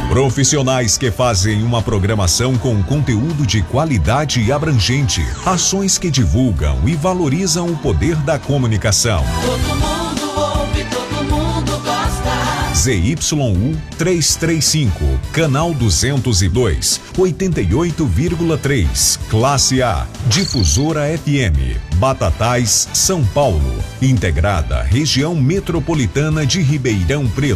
Profissionais que fazem uma programação com conteúdo de qualidade e abrangente. Ações que divulgam e valorizam o poder da comunicação. Todo mundo ouve, todo mundo gosta. ZYU 335, canal 202, 88,3, classe A, Difusora FM, Batatais, São Paulo, integrada região metropolitana de Ribeirão Preto.